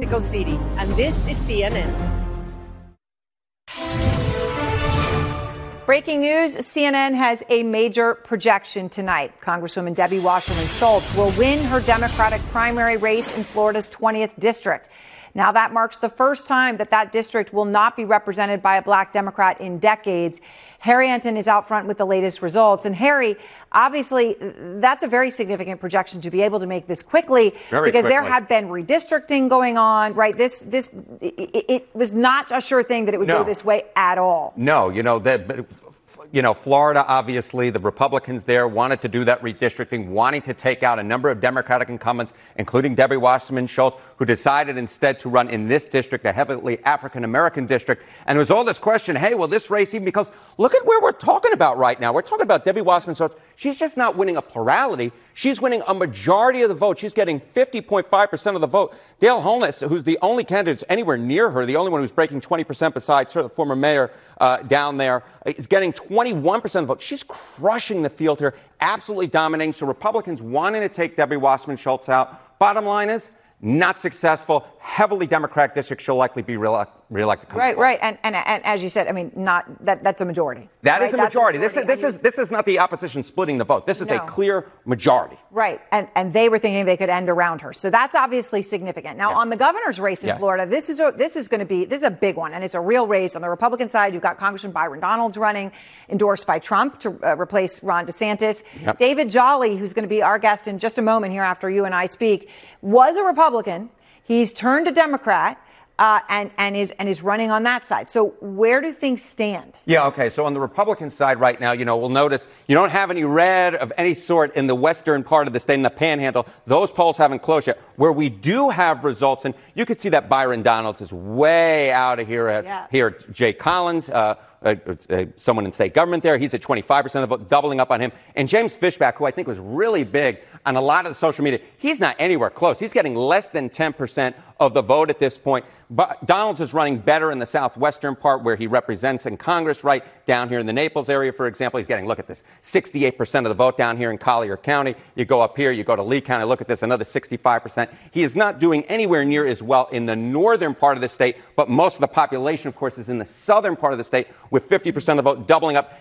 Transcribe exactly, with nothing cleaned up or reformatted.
Mexico City, and this is C N N. Breaking news, C N N has a major projection tonight. Congresswoman Debbie Wasserman Schultz will win her Democratic primary race in Florida's twentieth district. Now, that marks the first time that that district will not be represented by a black Democrat in decades. Harry Enten is out front with the latest results. And Harry, obviously, that's a very significant projection to be able to make this quickly very because quickly. There had been redistricting going on, right? This, this, it, it was not a sure thing that it would no. go this way at all. No, you know, that. You know, Florida, obviously, the Republicans there wanted to do that redistricting, wanting to take out a number of Democratic incumbents, including Debbie Wasserman Schultz, who decided instead to run in this district, a heavily African-American district. And there was all this question, hey, will this race even, because look at where we're talking about right now. We're talking about Debbie Wasserman Schultz. She's just not winning a plurality. She's winning a majority of the vote. She's getting fifty point five percent of the vote. Dale Holness, who's the only candidate anywhere near her, the only one who's breaking twenty percent besides her, the former mayor uh, down there, is getting twenty-one percent of the vote. She's crushing the field here, absolutely dominating. So Republicans wanting to take Debbie Wasserman Schultz out. Bottom line is, not successful, heavily Democratic district. She'll likely be reelect, reelected. Right, forward. right, and, and and as you said, I mean, not that that's a majority. That right? is a majority. a majority. This is this is this is not the opposition splitting the vote. This is no. a clear majority. Right, and and they were thinking they could end around her, so that's obviously significant. Now, yeah. on the governor's race in yes. Florida, this is a, this is going to be this is a big one, and it's a real race. On the Republican side, you've got Congressman Byron Donalds running, endorsed by Trump to uh, replace Ron DeSantis. Yep. David Jolly, who's going to be our guest in just a moment here after you and I speak, was a Republican. He's turned a Democrat uh, and, and is and is running on that side. So where do things stand? Yeah, OK. So on the Republican side right now, you know, we'll notice you don't have any red of any sort in the western part of the state, in the panhandle. Those polls haven't closed yet. Where we do have results, and you could see that Byron Donalds is way out of here at yeah. here. Jay Collins, uh, uh, uh, someone in state government there, he's at twenty-five percent of the vote, doubling up on him. And James Fishback, who I think was really big on a lot of the social media, he's not anywhere close. He's getting less than ten percent of the vote at this point. But Donalds is running better in the southwestern part where he represents in Congress, right down here in the Naples area, for example. He's getting, look at this, sixty-eight percent of the vote down here in Collier County. You go up here, you go to Lee County, look at this, another sixty-five percent. He is not doing anywhere near as well in the northern part of the state, but most of the population, of course, is in the southern part of the state with fifty percent of the vote, doubling up.